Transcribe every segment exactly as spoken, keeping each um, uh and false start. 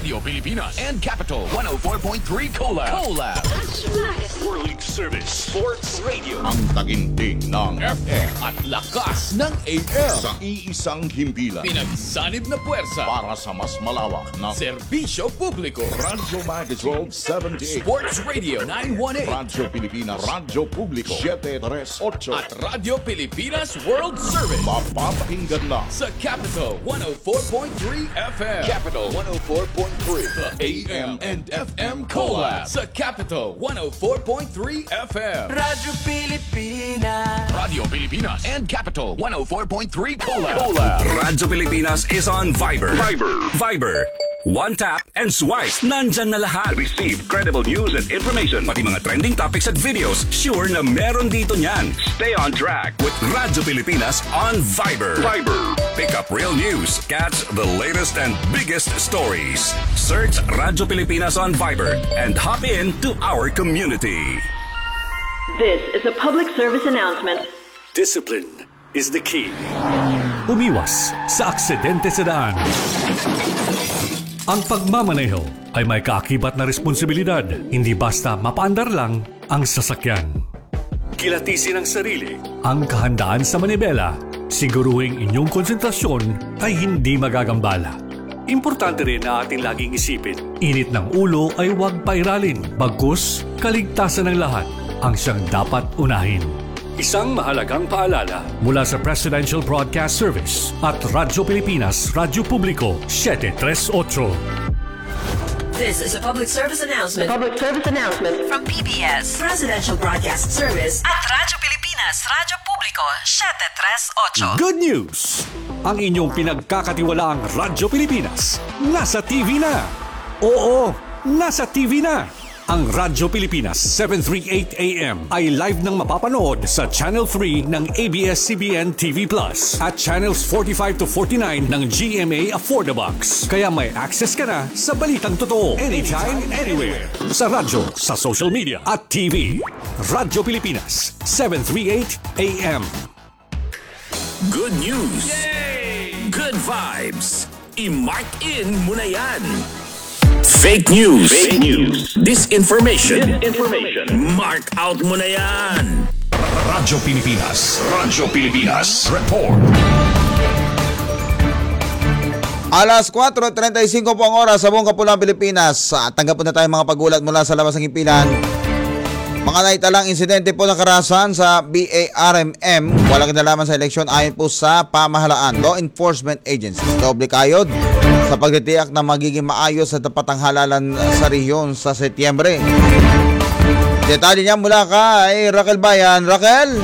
Radio Pilipinas and Capital one oh four point three Collab. Collab. That's right. World Service Sports Radio. Ang taginting ng F M at lakas ng A M. sa iisang himpilan Pinagsanib na puwersa. para sa mas malawak na Serbisyo publiko. Radyo Magazine seventy-eight, Sports Radio nine one eight. Radyo Pilipinas, Radyo Publiko seven three eight, At Radio Pilipinas World Service. mapapakinggan na Sa Capital one oh four point three F M. Capital one oh four point three. The A M and F M Collab. Sa Capital one oh four point three F M. Radyo Pilipinas. Radio Pilipinas and Capital one oh four point three Collab. Collab. Radyo Pilipinas is on Viber. Viber. Viber. One tap and swipe. Nandyan na lahat. Receive credible news and information. Pati mga trending topics at videos. Sure na meron dito niyan. Stay on track with Radyo Pilipinas on Viber. Viber. Pick up real news. Catch the latest and biggest stories. Search Radyo Pilipinas on Viber and hop in to our community. This is a public service announcement. Discipline is the key. Umiwas sa aksidente sa daan. Ang pagmamaneho ay may kaakibat na responsibilidad, hindi basta mapaandar lang ang sasakyan. Kilatisin ang sarili, ang kahandaan sa manibela, siguruhing inyong konsentrasyon ay hindi magagambala. Importante rin na ating laging isipin, init ng ulo ay huwag pairalin, bagkus kaligtasan ng lahat ang siyang dapat unahin. Isang mahalagang paalala mula sa Presidential Broadcast Service at Radyo Pilipinas, Radyo Publiko seven three eight. This is a public service announcement. Public service announcement from P B S, Presidential Broadcast Service at Radyo Pilipinas, Radyo Publiko seven three eight. Good news! Ang inyong pinagkakatiwalaang Radyo Pilipinas nasa T V na. Oo, nasa T V na. Ang Radyo Pilipinas seven thirty-eight A M ay live nang mapapanood sa Channel three ng A B S C B N T V Plus at Channels forty-five to forty-nine ng G M A Affordabox. Kaya may access ka na sa balitang totoo anytime, anywhere. Sa radyo, sa social media at T V. Radyo Pilipinas seven thirty-eight A M. Good news! Yay! Good vibes! I-mark in mo na yan! Fake news! Fake news! Disinformation! Disinformation! Mark out mo na yan! Radyo Pilipinas. Radyo Pilipinas. Report. Alas four thirty-five po ang oras sa buong Kapulang Pilipinas. Tanggap po na tayo mga pagulat mula sa labas ng himpilan. Mga naitalang insidente po ng karahasan sa B A R M M, walang kinalaman sa eleksyon ayon po sa pamahalaan, law enforcement agencies. Doble kayod sa pagtitiyak na magiging maayos at tapat ang halalan sa rehiyon sa Setyembre. Detalye niya mula kay Raquel Bayan. Raquel!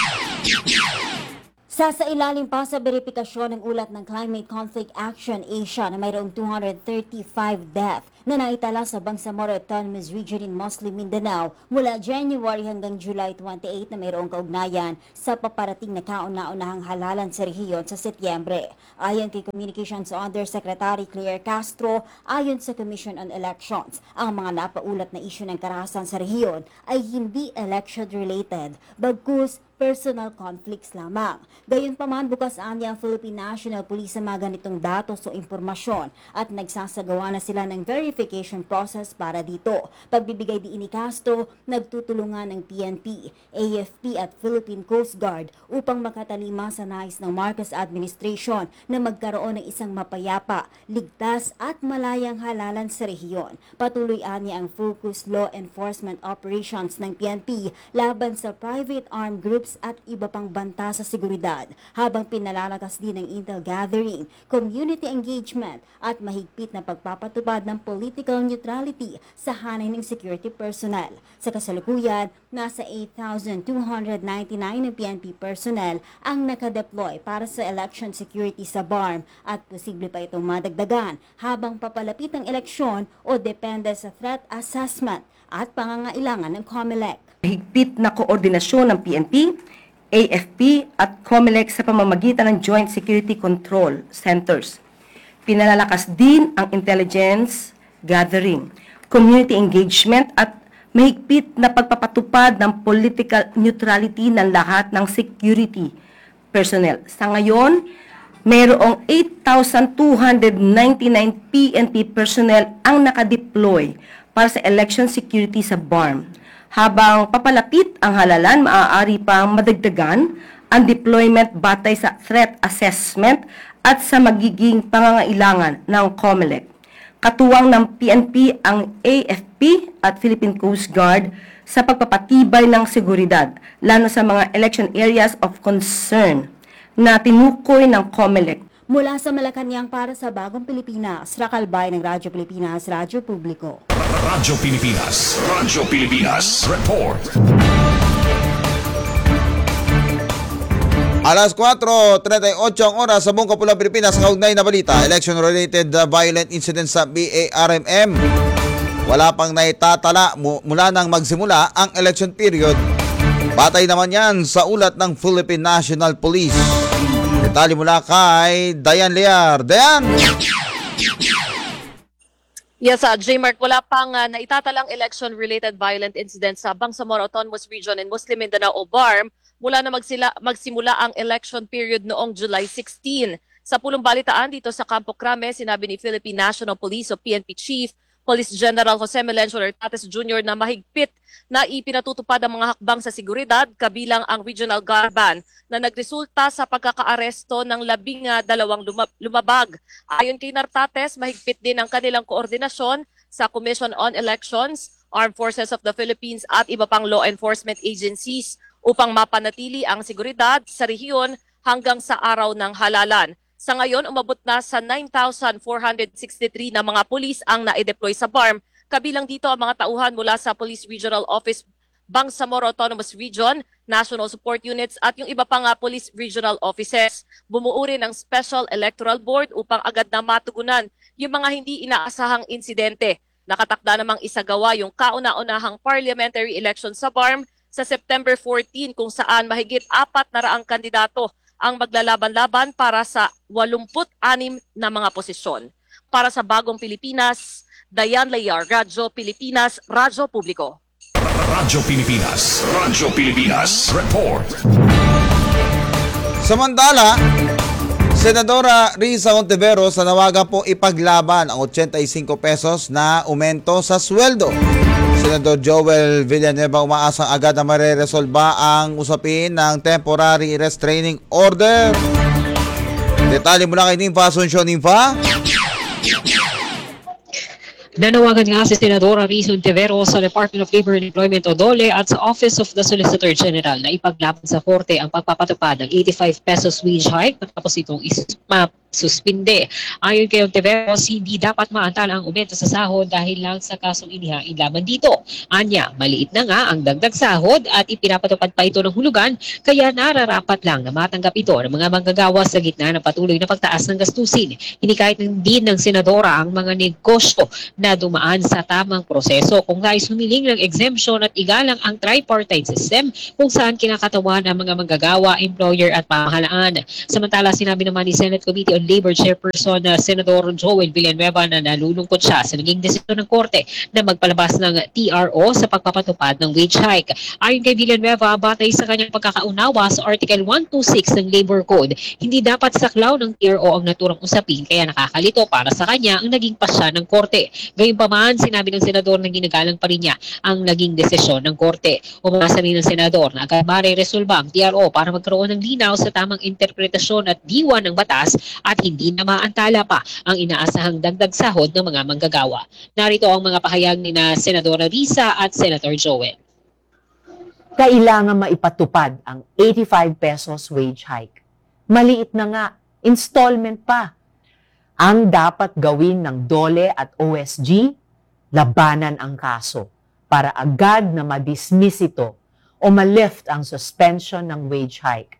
Sasailalim pa sa beripikasyon ng ulat ng Climate Conflict Action Asia na mayroong two hundred thirty-five death na naitala sa Bangsamoro Autonomous Region in Muslim Mindanao mula January hanggang July twenty-eight na mayroong kaugnayan sa paparating na kauna-unahang halalan sa rehiyon sa Setyembre. Ayon kay Communications Undersecretary Claire Castro, ayon sa Commission on Elections, ang mga napaulat na isyu ng karahasan sa rehiyon ay hindi election-related, bagkus personal conflicts lamang. Gayunpaman, bukas anya ang Philippine National Police sa mga ganitong datos o impormasyon at nagsasagawa na sila ng verification process para dito. Pagbibigay di ni Castro, nagtutulungan ng P N P, A F P at Philippine Coast Guard upang makatalima sa nais ng Marcos Administration na magkaroon ng isang mapayapa, ligtas at malayang halalan sa rehiyon. Patuloy anya ang focused law enforcement operations ng P N P laban sa private armed groups at iba pang banta sa seguridad, habang pinalalakas din ng intel gathering, community engagement at mahigpit na pagpapatupad ng political neutrality sa hanay ng security personnel. Sa kasalukuyan, nasa eight thousand two hundred ninety-nine na P N P personnel ang nakadeploy para sa election security sa B A R M at posible pa itong madagdagan habang papalapit ang eleksyon o depende sa threat assessment at pangangailangan ng COMELEC. Higpit na koordinasyon ng P N P, A F P at COMELEC sa pamamagitan ng Joint Security Control Centers. Pinalalakas din ang intelligence gathering, community engagement at mahigpit na pagpapatupad ng political neutrality ng lahat ng security personnel. Sa ngayon, mayroong eight thousand two hundred ninety-nine P N P personnel ang nakadeploy para sa election security sa B A R M. Habang papalapit ang halalan, maaari pang madagdagan ang deployment batay sa threat assessment at sa magiging pangangailangan ng COMELEC. Katuwang ng P N P ang A F P at Philippine Coast Guard sa pagpapatibay ng seguridad, lalo sa mga election areas of concern na tinukoy ng COMELEC. Mula sa Malacanang para sa Bagong Pilipinas, Rakalbay ng Radyo Pilipinas, Radyo Publiko. Radyo Pilipinas, Radyo Pilipinas, report. Alas kwatro trenta'y otso ang oras sa buong Kapulang Pilipinas. Kaugnay na balita, election-related uh, violent incident sa B A R M M. Wala pang naitatala mula nang magsimula ang election period. Batay naman yan sa ulat ng Philippine National Police. Detalye mula kay Dayan Lear. Dayan! Yes, uh, J-Mark, wala pang uh, naitatalang election-related violent incidents sa Bangsamoro Autonomous Region in Muslim Mindanao o B A R M mula na magsila, magsimula ang election period noong July sixteenth. Sa pulong balitaan dito sa Campo Crame, sinabi ni Philippine National Police o P N P Chief Police General Jose Melencio Tates Junior na mahigpit na ipinatutupad ang mga hakbang sa seguridad kabilang ang Regional Guard Band na nagresulta sa pagkakaaresto ng labing uh, dalawang lumabag. Ayon kay Nartates, mahigpit din ang kanilang koordinasyon sa Commission on Elections, Armed Forces of the Philippines at iba pang law enforcement agencies upang mapanatili ang seguridad sa rehiyon hanggang sa araw ng halalan. Sa ngayon, umabot na sa nine thousand four hundred sixty-three na mga pulis ang na-deploy sa B A R M. Kabilang dito ang mga tauhan mula sa Police Regional Office, Bangsamoro Autonomous Region, National Support Units at yung iba pang Police Regional Offices. Bumuo rin ng Special Electoral Board upang agad na matugunan yung mga hindi inaasahang insidente. Nakatakda namang isagawa yung kauna-unahang parliamentary election sa B A R M sa September fourteenth kung saan mahigit apat na raang kandidato ang maglalaban-laban para sa eighty-six na mga posisyon. Para sa Bagong Pilipinas, Dayan Layar, Radyo Pilipinas, Radyo Publiko. Radyo Pilipinas, Radyo Pilipinas, report. Samantala, Senadora Risa Hontiveros nanawagan po ipaglaban ang eighty-five pesos na aumento sa sweldo. Senador Joel Villanueva umaasang agad na mareresolba ang usapin ng temporary restraining order. Detalye mula kay Nimfa Asuncion. Nimfa? Nanawagan nga si Senadora Risa Hontiveros sa Department of Labor and Employment o DOLE at sa Office of the Solicitor General na ipaglaban sa Korte ang pagpapatupad ng eighty-five pesos wage hike matapos itong is- ma- suspinde. Ayon kay Hontiveros, hindi dapat maantala ang aumento sa sahod dahil lang sa kasong inihain laban dito. Anya, maliit na nga ang dagdag sahod at ipinapatupad pa ito ng hulugan, kaya nararapat lang na matanggap ito ng mga manggagawa sa gitna ng patuloy na pagtaas ng gastusin. Hinikayat din ng Senadora ang mga negosyo na dumaan sa tamang proseso kung nais humiling ng exemption at igalang ang tripartite system kung saan kinakatawan ang mga manggagawa, employer at pamahalaan. Samantala, sinabi naman ni Senate Committee on Labor Chairperson na Senador Joel Villanueva na nalulungkot siya sa naging desisyon ng Korte na magpalabas ng T R O sa pagpapatupad ng wage hike. Ayon kay Villanueva, batay sa kanyang pagkakaunawa sa Article one twenty-six ng Labor Code, hindi dapat saklaw ng T R O ang naturang usapin kaya nakakalito para sa kanya ang naging pasya ng Korte. Gayunpaman, sinabi ng Senador na ginagalang pa rin niya ang naging desisyon ng Korte. Umasa rin ng Senador na agad mareresolba ang T R O para magkaroon ng linaw sa tamang interpretasyon at diwa ng batas at hindi na maantala pa ang inaasahang dagdag sahod ng mga manggagawa. Narito ang mga pahayag ni na Senadora Risa at Senator Joel. Kailangan maipatupad ang eighty-five pesos wage hike. Maliit na nga, installment pa. Ang dapat gawin ng DOLE at O S G, labanan ang kaso para agad na ma-dismiss ito o ma-lift ang suspension ng wage hike.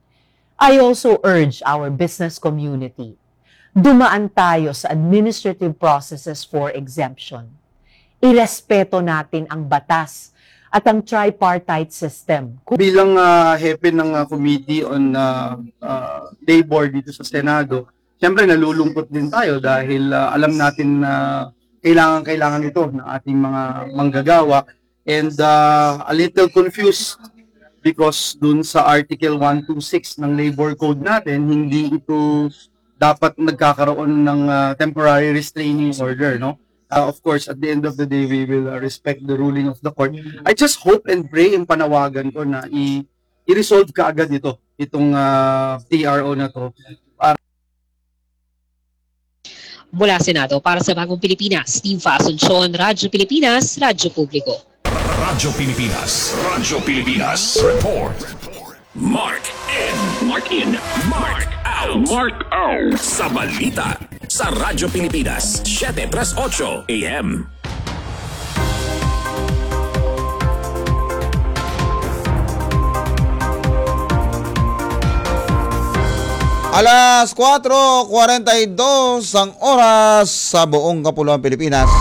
I also urge our business community, dumaan tayo sa administrative processes for exemption. Irespeto natin ang batas at ang tripartite system. Bilang uh, hepe ng uh, Committee on uh, uh, Labor dito sa Senado, siyempre nalulungkot din tayo dahil uh, alam natin na uh, kailangan-kailangan ito ng ating mga manggagawa and uh, a little confused because dun sa Article one twenty-six ng Labor Code natin, hindi ito dapat nagkakaroon ng uh, temporary restraining order, no? Uh, of course, at the end of the day, we will uh, respect the ruling of the court. I just hope and pray yung panawagan ko na i- i-resolve ka agad ito, itong uh, T R O na to. Para Mula Senado para sa Bagong Pilipinas, Team Asuncion, Radyo Pilipinas, Radyo Publiko. Radyo Pilipinas. Radyo Pilipinas. Report. Mark in. Mark in. Mark out. Mark out. Sa balita. Sa Radyo Pilipinas. seven thirty-eight A M. Alas kwatro kuwarenta y dos ang oras sa buong Kapuluan Pilipinas.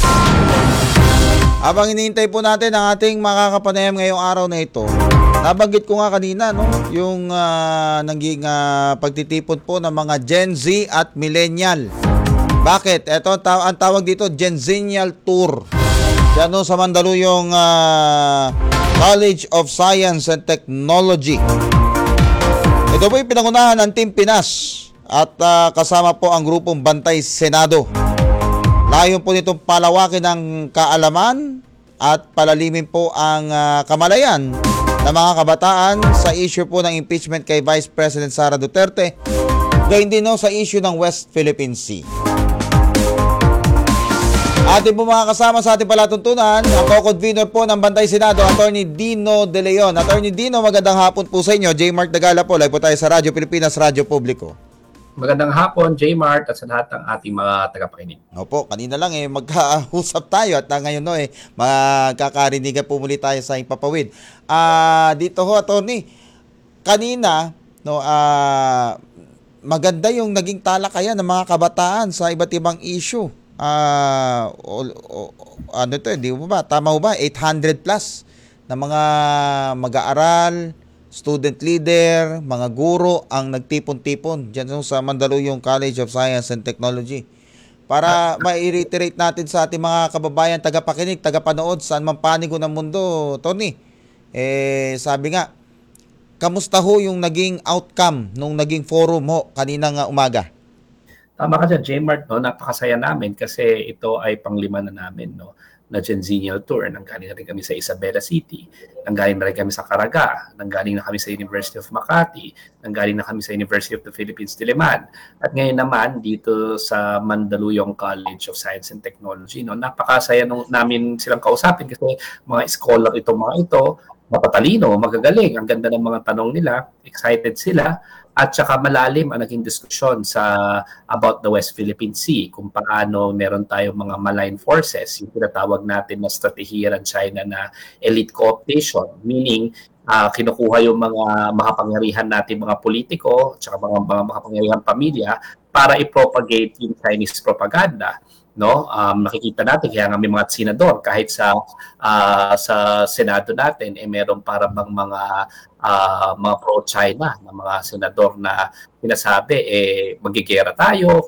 Habang hinihintay po natin ang ating makakapanayam ngayong araw na ito, nabanggit ko nga kanina, no, yung uh, naging uh, pagtitipon po ng mga Gen Z at Millennial. Bakit? Ito taw- ang tawag dito, Gen Zennial Tour. Yan, no, sa Mandaluyong uh, College of Science and Technology. Ito po yung pinangunahan ng Team Pinas at uh, kasama po ang grupong Bantay Senado. Layon po nitong palawakin ng kaalaman at palalimin po ang uh, kamalayan ng mga kabataan sa issue po ng impeachment kay Vice President Sara Duterte, gayon din no, sa issue ng West Philippine Sea. Ating po mga kasama sa ating palatuntunan, ang co-convener po ng Bantay Senado, Attorney Dino De Leon. Attorney Dino, magandang hapon po sa inyo. J. Mark Dagala po, live po tayo sa Radyo Pilipinas, Radyo Publiko. Magandang hapon, J. Mark, at sa lahat ng ating mga tagapakinig. Opo, kanina lang eh, magkausap tayo at uh, ngayon no eh, magkakarinigan po muli tayo sa Impapawid. Ah, uh, dito ho, Attorney, kanina, no, ah, uh, maganda yung naging talakayan ng mga kabataan sa iba't ibang issue. Ah, uh, ano to, di mo ba? Tama mo ba? eight hundred plus na mga mag-aaral, student leader, mga guro ang nagtipon-tipon diyan sa Mandaluyong College of Science and Technology. Para ma-reiterate natin sa ating mga kababayan tagapakinig, tagapanood saan man panig ng mundo, Tony. Eh sabi nga, kamusta ho yung naging outcome nung naging forum ho kaninang umaga? Tama ka dyan, J. Mark, no? Napakasaya namin kasi ito ay panglima na namin, no? Na Gen Zennial Tour. Nanggaling na rin kami sa Isabela City, nanggaling na rin kami sa Caraga, nanggaling na kami sa University of Makati, nanggaling na kami sa University of the Philippines, Diliman. At ngayon naman, dito sa Mandaluyong College of Science and Technology, no? Napakasaya nung, namin silang kausapin kasi mga scholar itong mga ito, mapatalino, magagaling, ang ganda ng mga tanong nila, excited sila, at saka malalim ang naging diskusyon sa about the West Philippine Sea, kung paano meron tayong mga malign forces, yung tinatawag natin na strategiya ng China na elite co-optation, meaning uh, kinukuha yung mga makapangyarihan natin mga politiko, at saka mga, mga makapangyarihan pamilya para i-propagate yung Chinese propaganda. No, um, nakikita natin kaya nga may mga senador kahit sa uh, sa Senado natin eh meron para bang mga uh, mga pro-China na mga senador na sinasabi eh magigera tayo